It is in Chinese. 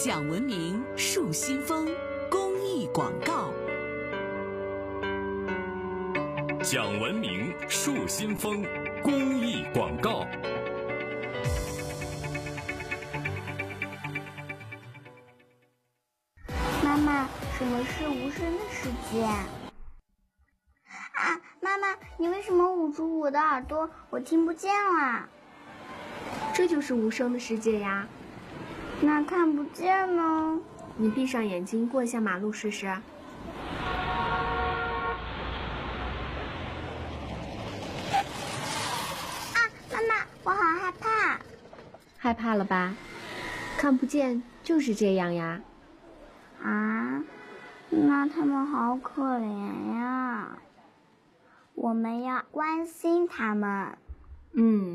讲文明树新风公益广告。 讲文明树新风公益广告。 妈妈，什么是无声的世界？妈妈，你为什么捂住我的耳朵？我听不见了。 这就是无声的世界呀。 那看不见呢？ 你闭上眼睛过一下马路试试。 妈妈，我好害怕。 害怕了吧？看不见就是这样呀。 那他们好可怜呀，我们要关心他们。